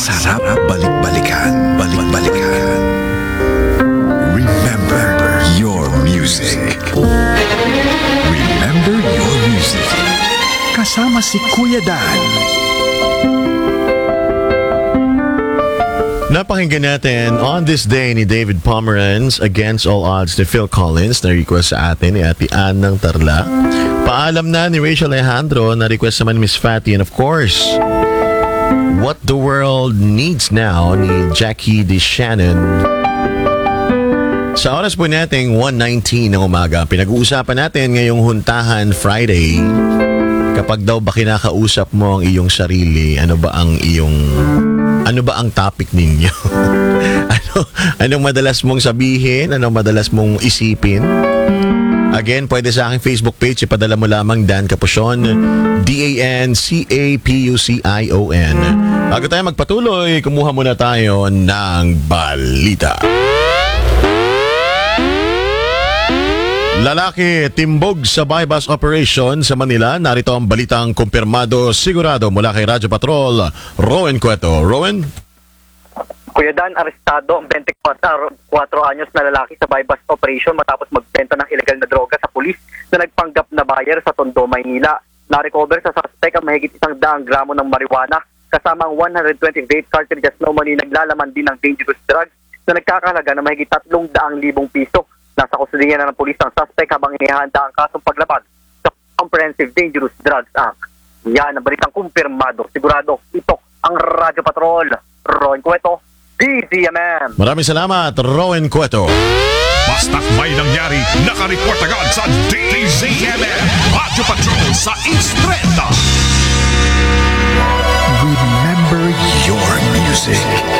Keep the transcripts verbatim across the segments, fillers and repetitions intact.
Masarap balik-balikan, balik-balikan. Remember your music. Remember your music. Kasama si Kuya Dan. Napakinggan natin On This Day ni David Pomeranz Against All Odds ni Phil Collins na request sa atin ni Ate Ann ng Tarlac. Paalam na ni Rachel Alejandro na request naman Miss Fatty, and of course What the World Needs Now ni Jackie DeShannon. Sa oras po nating one nineteen ng umaga, pinag-uusapan natin ngayong Huntahan Friday. Kapag daw ba kinakausap mo ang iyong sarili, ano ba ang iyong Ano ba ang topic ninyo? ano, anong madalas mong sabihin? Anong madalas mong isipin? Again, pwede sa aking Facebook page, ipadala mo lamang Dan Capucion, D A N C A P U C I O N. Bago tayo magpatuloy, kumuha muna tayo ng balita. Lalaki timbog sa bypass operation sa Manila. Narito ang balitang kumpirmado sigurado mula kay Radyo Patrol, Rowan Cueto. Rowan? Kuya Dan, arestado ang twenty-four anyos na lalaki sa bypass operation matapos magbenta ng ilegal na droga sa pulis na nagpanggap na buyer sa Tondo, Maynila. Na-recover sa suspect ang mahigit isang daang gramo ng marijuana kasama ang one hundred twenty vape cartridges na umani naglalaman din ng dangerous drugs na nagkakahalaga ng mahigit tatlong daang libong piso. Nasa kusudian na ng pulis ang suspect habang inihanda ang kasong paglabag sa Comprehensive Dangerous Drugs Act. Yan ang balitang kumpirmado. Sigurado, ito ang Radyo Patrol. Rowan Cueto, D Z M M. Maraming salamat, Rowan Cueto. Basta't may nangyari, nakareport agad sa D Z M M. Radyo Patrol sa Instreta. Remember your music.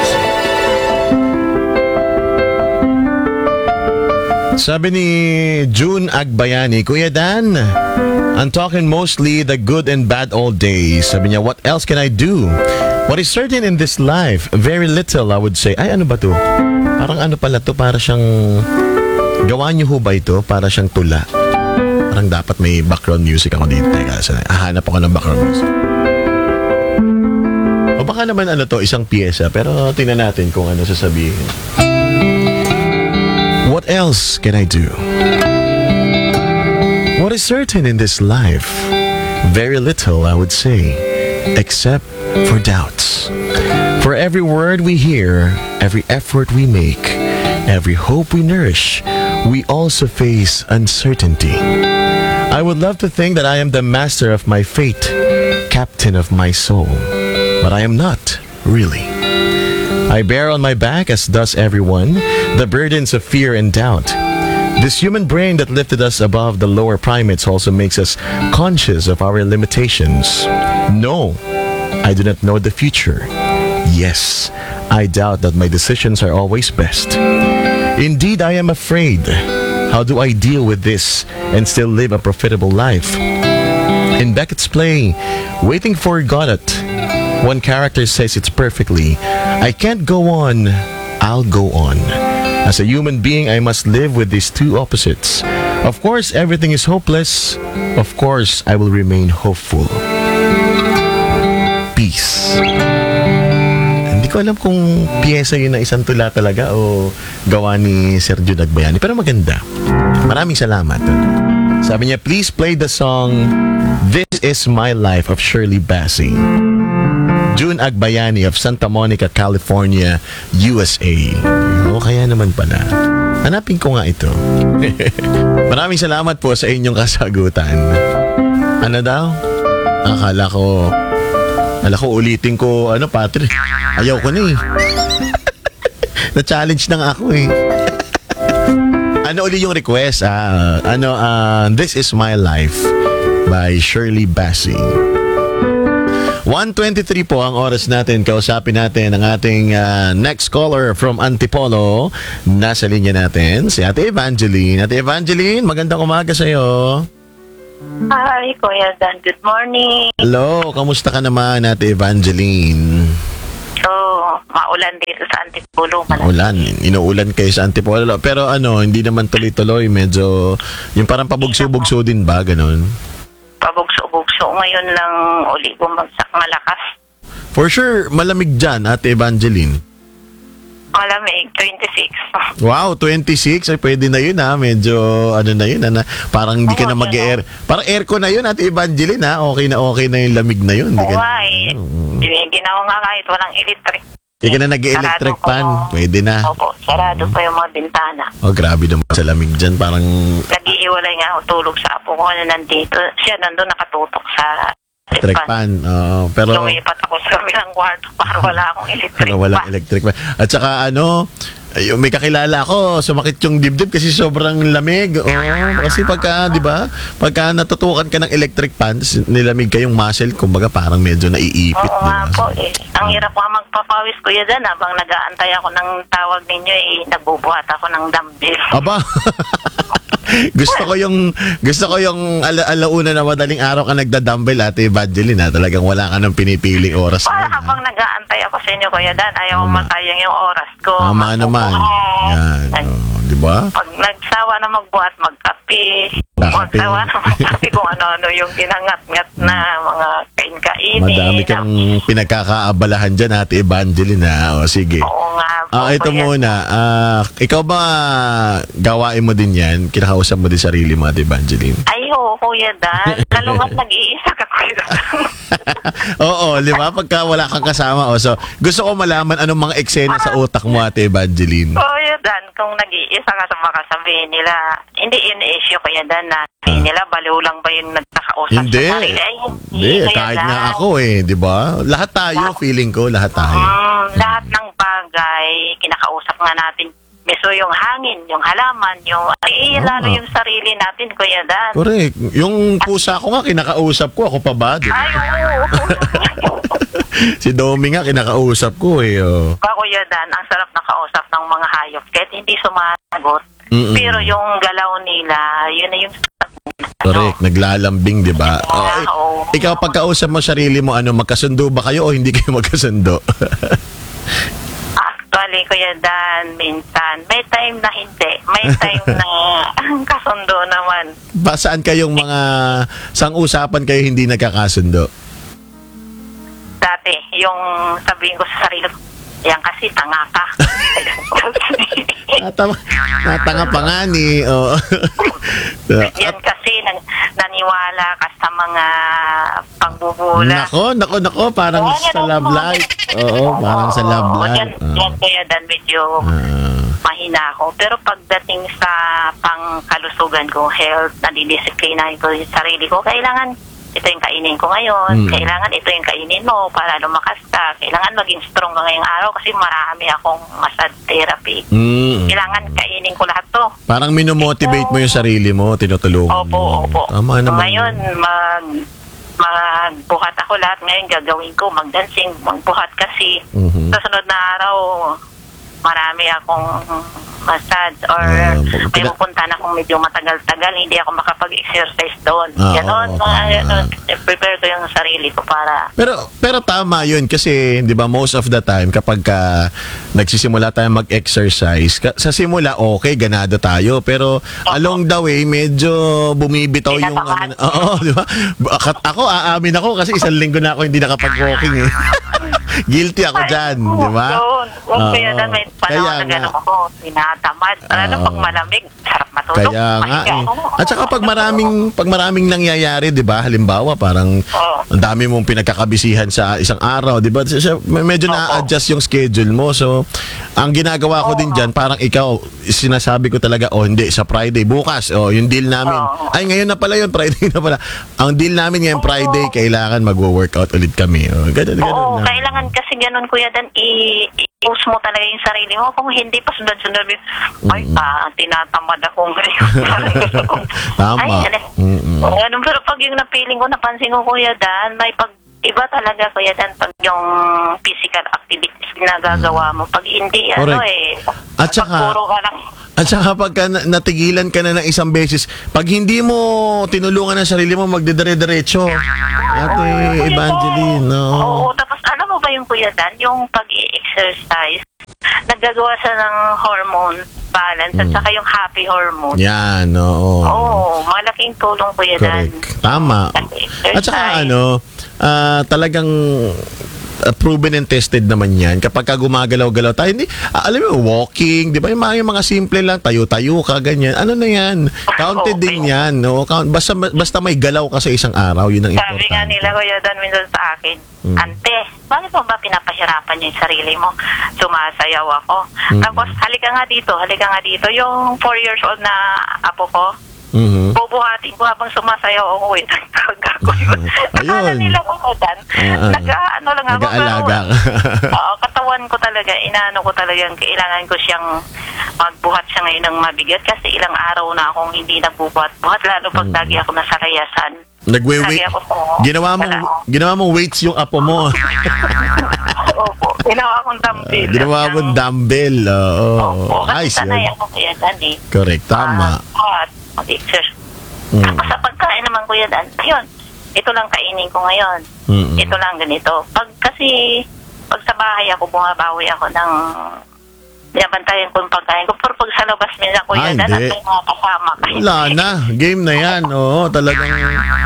Sabi ni June Agbayani, Kuya Dan, I'm talking mostly the good and bad old days. Sabi niya, what else can I do? What is certain in this life? Very little, I would say. Ay, ano ba to? Parang ano pala to? Para siyang... Gawa niyo ho ba ito? Para siyang tula. Parang dapat may background music ako dito. Teka, hahanap ako ng background music. O baka naman ano to, isang piyesa. Pero tingnan natin kung ano sasabihin. What else can I do? What is certain in this life? Very little, I would say, except for doubts. For every word we hear, every effort we make, every hope we nourish, we also face uncertainty. I would love to think that I am the master of my fate, captain of my soul, but I am not, really. I bear on my back, as does everyone, the burdens of fear and doubt. This human brain that lifted us above the lower primates also makes us conscious of our limitations. No, I do not know the future. Yes, I doubt that my decisions are always best. Indeed, I am afraid. How do I deal with this and still live a profitable life? In Beckett's play, Waiting for Godot, one character says it perfectly. I can't go on, I'll go on. As a human being, I must live with these two opposites. Of course, everything is hopeless. Of course, I will remain hopeful. Peace. Hindi ko alam kung piyesa yun na isang tula talaga o gawa ni Sergio Dagbayani. Pero maganda. Maraming salamat. Sabi niya, please play the song This Is My Life of Shirley Bassey. June Agbayani of Santa Monica, California, U S A. O kaya naman pala. Hanapin ko nga ito. Maraming salamat po sa inyong kasagutan. Ano daw? Akala ko, akala ko ulitin ko, ano Patrick? Ayaw ko na eh. Na-challenge na nga ako eh. Ano uli yung request? Ah, ano, uh, This Is My Life by Shirley Bassey. one twenty-three po ang oras natin. Kausapin natin ang ating uh, next caller from Antipolo. Nasa linya natin, si Ate Evangeline. Ate Evangeline, magandang umaga sa'yo. Hi, Kuya Dan. Good morning. Hello, kamusta ka naman, Ate Evangeline? So, maulan dito sa Antipolo. Ulan, inuulan kayo sa Antipolo. Pero ano, hindi naman tuloy-tuloy. Medyo, yung parang pabugso-bugso din ba, ganun? Pabugso-bugso. Ngayon lang uli bumagsak malakas. For sure, malamig dyan, Ate Evangeline. Malamig, twenty-six. Wow, twenty-six. Ay, pwede na yun ha. Medyo, ano na yun, ha? Parang hindi ka Oo, na mag-air. Parang aircon na yun, Ate Evangeline, ha? Okay na okay na yung lamig na yun. Hindi ka na, Why? Ginawa nga kahit walang electric. hindi ka na nag-electric Sarado pa fan. yung- Pwede na. Opo, sarado pa yung mga bintana. Oh, grabe naman sa lamig dyan. Parang, Nag-iiwalay nga ako tulog sa apo ko na nandito. Siya nandun nakatutok sa electric fan. Oo, pero, Lumipat ako sa kabilang kwarto para wala akong electric ano, walang fan. electric fan. At saka, ano, ay, may kakilala ako, sumakit yung dibdib kasi sobrang lamig. Oo, kasi pagka, di ba, pagka natutukan ka ng electric fan, tas nilamig ka yung muscle, kumbaga parang medyo naiipit. Oo di nga ba? po eh. Ang hirap ko nga magpapawis kuya dyan habang nag-aantay ako ng tawag ninyo eh. Nagbubuhat ako ng dumbbell. Aba. gusto ko yung gusto ko yung ala alauna na madaling araw ka nagda-dumbbell, Ate Evangeline, ha? Talagang wala ka nang pinipiling oras Para na yun, ha? habang nag-aantay ako sa inyo kuya Dan, ayaw Tama. matayang yung oras ko. Tama naman. Magbubuhat. Yan. Nag- Oh, di ba? Pag nagsawa na magbuhat, magkape. Magkape. Magsawa na magkape kung ano-ano yung ginangat-ngat na mga kain-kainin. Madami kang pinagkakaabalahan dyan, Ate Evangeline, ha? O, sige. Oo nga po. Ah, ito kuya. muna. Ah, ikaw ba gawain mo din yan? Kinakausap mo din sarili mo, Ate Evangeline? Ay, oo, kuya Dan. Kalungat nag-iisa ka, kuya Dan. Oo, di ba? Pagka wala kang kasama. O, so, gusto ko malaman anong mga eksena sa utak mo, Ate Evangeline. Kuya Dan, kung nag-iisa ka sa baka sabihin nila, hindi yun issue, kuya Dan, na sabihin nila, baliw lang ba yung nagkakausap Hindi. sa sarili? Ay, Hindi, kuya kahit Dan. nga ako eh, di ba? Lahat tayo, feeling ko, lahat tayo. Mm, lahat ng bagay, kinakausap nga natin. Miso yung hangin, yung halaman, yung, ay, Oo lalo nga. yung sarili natin, kuya Dan. Correct. Yung pusa ko nga, kinakausap ko. Ako pa ba? Di ba? Ay, oo. Si Domi nga, kinakausap ko eh. Oh. Kuya Dan, ang sarap na kausap ng mga hayop kahit hindi sumasagot. Mm-mm. Pero yung galaw nila, yun na yung Correct. Naglalambing, di ba? Oo, Oh, ik- oo. ikaw, pagkausap mo sarili mo, ano, magkasundo ba kayo o hindi kayo magkasundo? Actually, Kuya Dan, minsan, may time na hindi. May time na ang kasundo naman. Ba, saan kayong mga, sang usapan kayo hindi nagkakasundo? Dati, yung sabihin ko sa sarili ko, yan kasi tanga ka. Natama, natanga pa nga ni. Oh. Yan kasi nang, naniwala ka sa mga pangbubula. Nako, nako, nako, parang Oo, sa yan, love oo. life. Oo, parang sa love Oo, life. Yan, yan Kuya Dan, medyo Ah. mahina ako. Pero pagdating sa pangkalusugan ko, health, nadidisiplinahin ko yung sarili ko, kailangan ito yung kainin ko ngayon, Mm. kailangan ito yung kainin mo para lumakas ka, kailangan maging strong ka ngayong araw kasi marami akong massage therapy. Mm. Kailangan kainin ko lahat to. Parang minomotivate mo yung sarili mo, tinutulungan Opo, mo. opo. Tama naman. Ngayon, mag magbuhat ako lahat ngayon, gagawin ko, magdancing, magbuhat kasi Mhm. sa sunod na araw, marami akong massage or Ah, may pina- pupuntahan akong medyo matagal-tagal, hindi ako makapag-exercise doon. Ah, Ganon, oo, mga tama. ganon. Prepare ko yung sarili ko para Pero pero tama 'yun kasi 'di ba most of the time kapag ka nagsisimula tayo mag-exercise, ka, sa simula okay, ganado tayo, pero along the way medyo bumibitaw yung Tinatamaan. ano. Oo, 'di ba? Ak- Ako aamin ako kasi isang linggo na ako hindi nakapag-walking eh. Guilty ako diyan, 'di ba? Yun. Kung Oo. kaya na may panahon Kaya na gano'n nga. ako, tinatamad. Lalo Oo. pag malamig, sarap matulog. Kaya nga Pahinga eh. ako. At saka pag maraming pag maraming nangyayari, 'di ba? Halimbawa, parang Oo. ang dami mong pinagkakabisihan sa isang araw, 'di ba? Siya- Medyo Oo. na-adjust yung schedule mo. So, ang ginagawa ko din diyan, parang ikaw sinasabi ko talaga, oh, hindi sa Friday bukas, oh, yung deal namin. Oo. Ay, ngayon na pala yun, Friday na pala. Ang deal namin ngayong Friday, kailangan magwo-workout ulit kami. Oh, ganun, ganun Oo, na. kailangan kasi ganun, Kuya Dan, i- i-push mo talaga yung sarili mo. Kung hindi pa sunod-sunod, ay, ah, tinatamad ako ngayon. Parang gusto ko, Tama. Ay, ano, Mm-mm. Oo, ganun. Pero pag yung napiling ko, napansin ko, Kuya Dan, may pag iba talaga, Kuya Dan, pag yung physical activities na gagawa mo. Pag hindi, ano Correct. eh, At pag saka- puro ka lang, At saka pagka na- natigilan ka na ng isang beses, pag hindi mo tinulungan ang sarili mo, magdidire-diretso. Ate Evangeline, no? Oo, tapos alam mo ba yung Kuya Dan, yung pag-i-exercise, naggagawa siya ng hormone balance at saka yung happy hormone. Yan, oo. Oo, malaking tulong Kuya Dan. Correct. Tama. At saka ano, ah, talagang uh, proven and tested naman yan. Kapag ka gumagalaw-galaw tayo, hindi, ah, alam mo, walking, di ba? Yung mga, yung mga simple lang, tayo-tayo ka, ganyan. Ano na yan? Counted Okay. din yan, no? Count, basta, basta may galaw ka sa isang araw, yun ang importante. Sabi nga nila, Kuya Dan, minsan sa akin, Mm. Ante, bakit mo ba pinapahirapan yung sarili mo? Sumasayaw ako. Mm. Tapos, halika nga dito, halika nga dito. Yung four years old na apo ko, Mhm. bubuhatin ko habang sumasayaw ako. Wait, gagawin. Akala Ayun. nila ko, Dan, Ah, ah. nag-ano lang ako. Nag-aalaga ka. Oo, katawan ko talaga, inaano ko talagang kailangan ko siyang magbuhat siya ngayon ng mabigat kasi ilang araw na akong hindi nagbubuhat-buhat, lalo pag Mm. lagi ako nasa layasan. Nagwe-wait. Lagi ako po. Ginawa mo, ginawa mo weights yung apo mo. Opo, ginawa akong dumbbell. Ginawa mo dumbbell. Oo. Opo, kasi Ayos sanay yun. ako Kuya Dan eh. Correct. Tama. Ah, mag-exercise. Mm. Tapos sa pagkain naman Kuya Dan, ayun, ito lang kainin ko ngayon. Mm-mm. Ito lang ganito. Pag kasi, pag sa bahay ako, bumabawi ako ng binabantayan ko yung pagkain ko. Pero pag sa labas minsan Kuya Ah, Dan, at hindi. may mga kasama. Wala na. Game na yan. Oo, talagang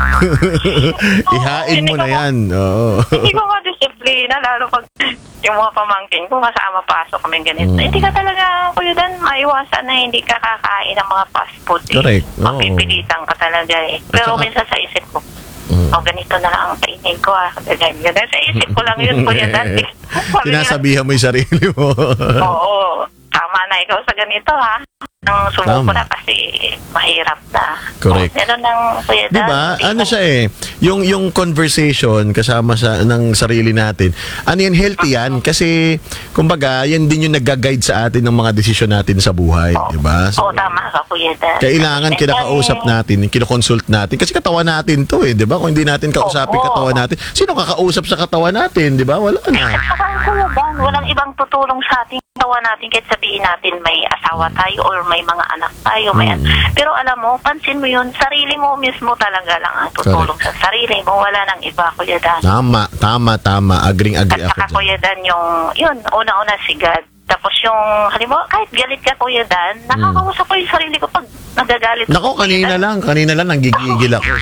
ihain mo na yan. Oo. Hindi ko ma-disiplina, lalo pag yung mga pamangkin ko, kasama pasok kami ganito. Mm. Hindi ka talaga, Kuya Dan, maiwasan na hindi ka kakain ng mga fast food. Eh. Correct. Oo. Mapipilitan ka talaga eh. Pero saka- minsan sa isip ko, Mm. oh, ganito na lang ang kainin ko ah. Ganyan, ganyan. Sa isip ko lang yun, Kuya Dan. Eh. Sabi nga, Sinasabihan mo yung sarili mo. oo, tama na ikaw sa ganito ha. Nang sumuko Tama. na kasi mahirap na. Correct. Oh, ganun lang, Kuya Dan. Di ba? Ano siya eh, yung yung conversation kasama sa ng sarili natin. Ano yan, healthy yan kasi kumbaga, yan din yung nagga-guide sa atin ng mga desisyon natin sa buhay, di ba? Oo, tama ka, Kuya Dan. Kailangan Eh, kinakausap natin, kinoconsult natin kasi katawan natin 'to eh, 'di ba? Kung hindi natin kausapin Oo. katawan natin, sino kakausap sa katawan natin, 'di ba? Wala na. At saka, Kuya Dan, walang ibang tutulong sa ating katawan natin kahit sabihin natin may asawa tayo or may mga anak tayo. May Mm. Pero alam mo, pansin mo yun, sarili mo mismo talaga lang ang tutulong sa sarili mo. Wala nang iba, Kuya Dan. Tama, tama, tama. Agring At agree ako saka, dyan. Kuya Dan, yung, yun, una-una si God. Tapos yung, halimbawa, kahit galit ka, Kuya Dan, nakakausap ko yung sarili ko pag nagagalit. Nako, ako, Kuya kanina Dan. lang, kanina lang nanggigigil ako.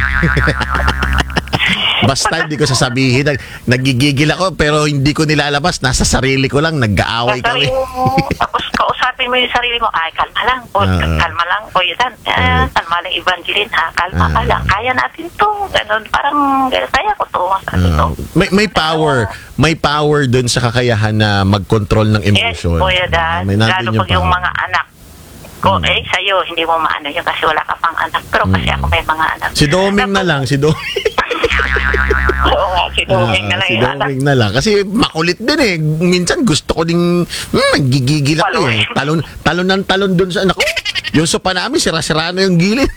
Basta hindi ko sasabihin, nag, nagigigil ako pero hindi ko nilalabas, nasa sarili ko lang, nag-aaway Sa kami. sarili mo, tapos kausapin mo yung sarili mo, ay, kalma lang, o, Ah. kalma lang, Kuya Dan, eh, Correct. kalma lang, Evangeline, ha, kalma ka Ah. lang, kaya natin to, ganun, parang, kaya ko to, sabi Ah, to. may may power, may power doon sa kakayahan na mag-control ng Yes, emotion. Kuya Ah, Dan, may natin lalo pag yung power. mga anak ko, Mm. eh, sa'yo, hindi mo maano yun kasi wala ka pang anak, pero kasi Mm. ako may mga anak. Si Doming na lang, si Doming. Oo nga, si Doming na Ah, lang si yung anak. Doming na lang. Kasi makulit din eh. Minsan gusto ko ding, hmm, nagigigil ako eh. Talon, talon ng talon dun sa, nako, yung sopa namin, sira-sira na yung gilid.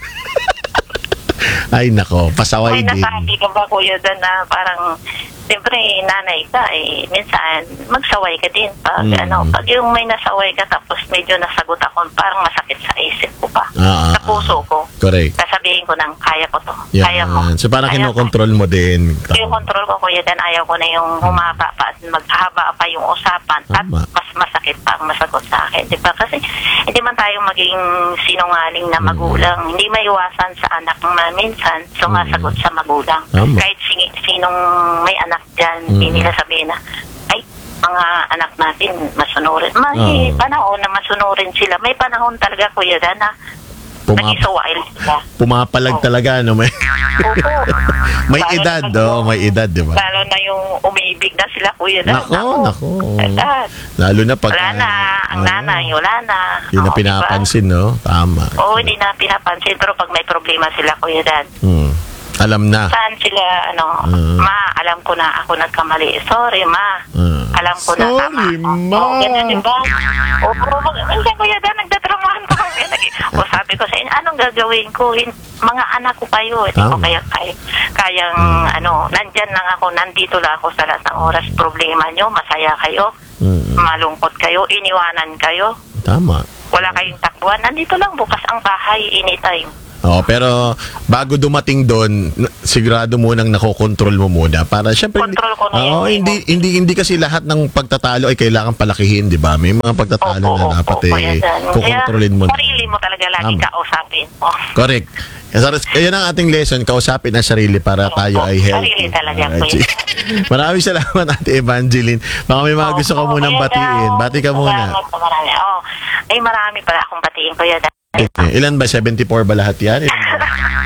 Ay nako, pasaway May din. nasabi ka ba, Kuya Dan, na parang, siyempre, nanay ka, eh, minsan, magsaway ka din. Pag, Mm. ano, pag yung may nasaway ka, tapos medyo nasagot ako, parang masakit sa isip ko pa. Ah, ah, sa puso ko. Correct. Sasabihin ko nang, kaya ko to. Yan. Kaya mo. So parang Kaya ko. kinokontrol mo din. Yung control ko, Kuya Dan, ayaw ko na yung humaba pa at maghaba pa yung usapan at Tama. mas masakit pa ang masagot sa akin. Diba? Kasi hindi man tayo maging sinungaling na magulang. Hindi maiwasan sa anak na minsan sumasagot sa magulang. Tama. Kahit sin- sinong may anak dyan, Mm. hindi nila sabihin na, ay, mga anak natin masunurin. May Oo. panahon na masunurin sila. May panahon talaga, Kuya Dan, na Pumap- nag-isuwail sila. pumapalag Oo. talaga, no? May, Opo. may Lalo edad, na- oh, may edad, di ba? Lalo na yung umibig na sila, Kuya Dan. Nako, nako. Edad. Lalo na pag... Wala na. Ang ah, nanay, wala na. Hindi na Oo, pinapansin, no? Tama. Diba? Oo, hindi na pinapansin. Pero pag may problema sila, Kuya Dan, Hmm. Alam na. saan sila, ano, Mm. ma, alam ko na ako nagkamali. Sorry, ma. Mm. Alam ko na Sorry, tama. ma. Oo, ganun, diba? O, pero mag, minsan, Kuya Dan, nagdadramahan ko. O, sabi ko sa inyo, anong gagawin ko? Hin- Mga anak ko kayo. Hindi ko Tama. kaya, kaya, kayang, Mm. ano, nandyan lang ako, nandito lang ako sa lahat ng oras. Problema nyo, masaya kayo, Mm. malungkot kayo, iniwanan kayo. Tama. Wala kayong takbuhan. Nandito lang bukas ang bahay, anytime. Oh, pero bago dumating doon, na- sigurado mo nang nakokontrol mo muna para syempre hindi, Control ko na Oo, yun. hindi hindi hindi kasi lahat ng pagtatalo ay kailangan palakihin, 'di ba? May mga pagtatalo Opo, na opo, dapat Kuya eh Dan. kukontrolin mo. Kaya, sarili mo talaga lagi Tama. kausapin mo. Correct. Ayan ang ating lesson, kausapin ang sarili para tayo ay healthy. Sarili talaga po Alright, sige. Maraming salamat, Ate Evangeline. Baka may mga gusto ka munang batiin. Bati ka muna. Salamat po, marami. Oh, ay marami pala akong batiin, Kuya Dan. Eh, ilan ba? seventy-four ba lahat yan? Ilan ba?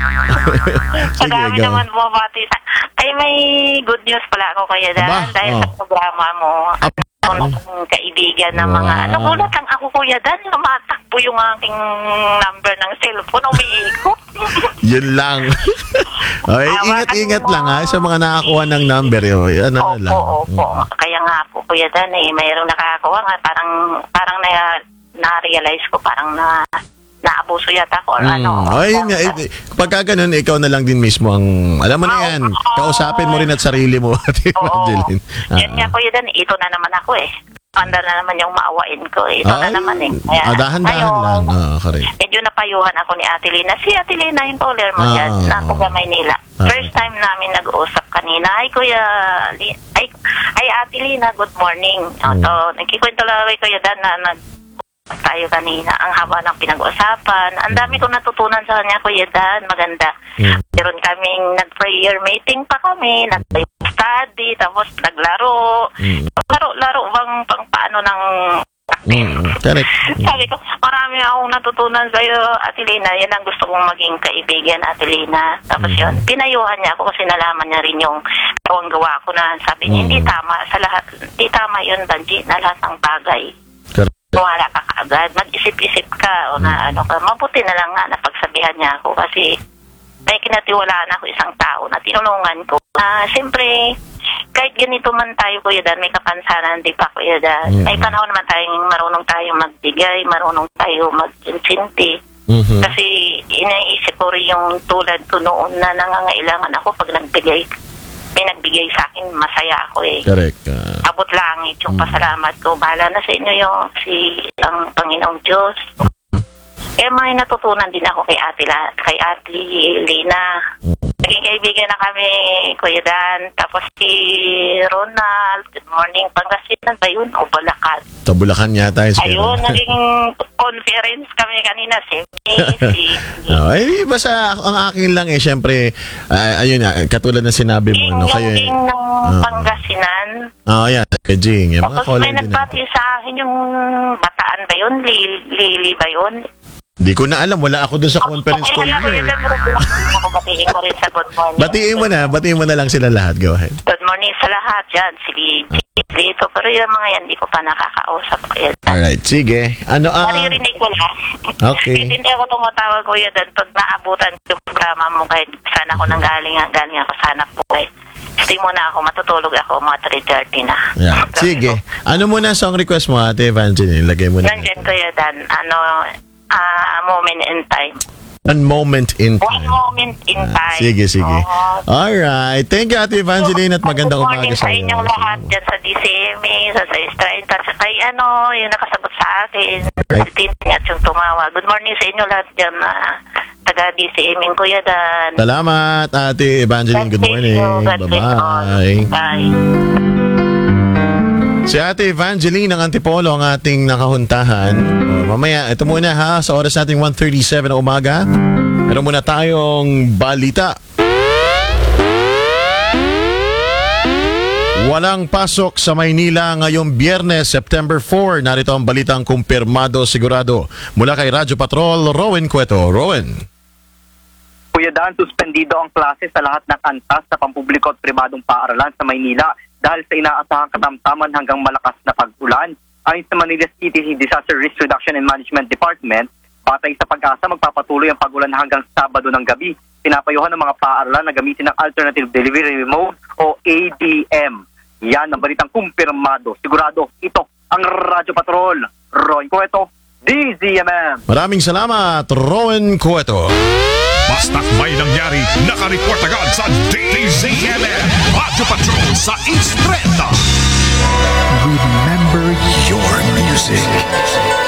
Sige, Madami go. naman po, Pati. Ay, may good news pala ako, Kuya Dan. Aba, Dahil oh. sa programa mo, Aba. ako ng kaibigan ng mga, Wow. nagulat lang ako, Kuya Dan, lumatakbo yung aking number ng cellphone, umiikot. Yun lang. Okay, ingat-ingat lang ha sa mga nakakuha ng number yun. Ano na lang. Opo, opo. Kaya nga po, Kuya Dan, eh, mayroong nakakakuha nga, parang, parang na, na-realize ko, parang na, naabuso yata ko or Mm. ano. Ay, yun nga. Eh, pagka ganun, ikaw na lang din mismo ang, alam mo na yan, kausapin mo rin at sarili mo, Ate Oo. Evangeline. Yan nga, Kuya Dan, ito na naman ako eh. Anda na naman yung maawain ko eh. Ito na Ay, naman eh. Kaya, ah, dahan-dahan ngayon, lang. Ah, correct. medyo napayuhan ako ni Ate Lina. Si Ate Lina yung caller mo Ah, dyan, na ah, taga Maynila. ah. First time namin nag-uusap kanina. Ay, Kuya, Li- ay, ay Ate Lina, good morning. Hmm. So, nagkikwento lang kay Kuya Dan na nag tayo kanina. Ang haba ng pinag-usapan. Ang dami kong natutunan sa kanya, Kuya Dan. Maganda. Mm. Meron kaming nag-prayer meeting pa kami, nag-study, tapos naglaro. Mm. Laro-laro bang pang paano ng Mm. Correct. sabi ko, marami akong natutunan sa'yo, Ate Lina. Yan ang gusto kong maging kaibigan, Ate Lina. Tapos Mm. yun, pinayuhan niya ako kasi nalaman niya rin yung gawang gawa ko na sabi niya, Mm. hindi tama sa lahat. Hindi tama yun, Banji, na lahat ng bagay. Correct. Wala ka kaagad. Mag-isip-isip ka o na ano ka. Mabuti na lang nga na pagsabihan niya ako kasi may kinatiwalaan ako isang tao na tinulungan ko. Ah, siyempre, kahit ganito man tayo, Kuya Dan, may kapansanan, di pa, Kuya Dan. Mm. May panahon naman tayong marunong tayong magbigay, marunong tayo mag-insinti. Mhm. Kasi inaisip ko rin yung tulad ko noon na nangangailangan ako pag nagbigay. May nagbigay sa akin, masaya ako eh. Correct. Ah. Abot langit yung Mm. pasalamat ko. Bahala na sa inyo yung si ang Panginoong Diyos. Eh, may natutunan din ako kay Ate, La, kay Ate Lina. Naging kaibigan na kami, Kuya Dan. Tapos si Ronald, good morning. Pangasinan ba yun? O Bulacan? Sa Bulacan yata. Is Ayun, naging conference kami kanina. Si May, si... No, eh, basta ang akin lang eh, syempre, ah, ayun nga, katulad na sinabi mo, King, no, yung kayo, King ng Ah. Pangasinan. oh, yan, kay Jing, yung mga Tapos caller may din. nagpati sa akin yung Bataan ba yun? Lili, Lili ba yun? Hindi ko na alam, wala ako dun sa conference call Kaya niyo eh. ako batiin ko rin sa good morning. Batiin mo na, batiin mo na lang sila lahat, go ahead. Good morning sa lahat dyan. Si dito. Pero yung mga yan, hindi ko pa nakakausap. Kaya Alright, sige. Ano ang... naririnig ko lang. Okay. Kahit hindi ako tumatawag, Kuya Dan, pag naabutan yung programa mo, kahit saan ako nang galing, galing ako sana po. Eh. Hindi mo na ako, matutulog ako, mga three thirty na. Yeah. Sige. Ano muna song request mo, Ate Evangeline? Lagay mo na. Nandiyan, Kuya Dan, ano, ah, moment in time. One moment in One time. moment in Ah, time. sige, sige. Oo. Alright. Thank you, Ate Evangeline, at magandang Good umaga morning sa sa iyo. inyong lahat dyan sa D C M A, sa Sa sa kay ano, yung nakasagot sa akin, Right. Tintin at yung tumawa. Good morning sa inyo lahat dyan na taga D C M A, Kuya Dan. Salamat, Ate Evangeline. Good God bless morning. you. God bless all. Bye-bye. Bye. Si Ate Evangeline ng Antipolo ang ating nakahuntahan. Uh, mamaya, ito muna ha, sa oras nating one thirty-seven na umaga. Meron muna tayong balita. Walang pasok sa Maynila ngayong Biyernes, September four. Narito ang balitang kumpirmado sigurado. Mula kay Radyo Patrol, Rowan Cueto. Rowan. Kuya Dan, suspendido ang klase sa lahat ng antas sa pampubliko at pribadong paaralan sa Maynila dahil sa inaasahang katamtaman hanggang malakas na pag-ulan. Ayon sa Manila City Disaster Risk Reduction and Management Department, batay sa pag-asa, magpapatuloy ang pag-ulan hanggang Sabado ng gabi. Pinapayuhan ng mga paaralan na gamitin ng Alternative Delivery Mode o A D M. Yan ang balitang kumpirmado. Sigurado, ito ang Radyo Patrol. Roy Cueto, D Z M M. Maraming salamat, Rowan Cueto. Basta't may nangyari, nakareport agad sa D Z M M. Radyo Patrol sa East Trenta. Remember your music.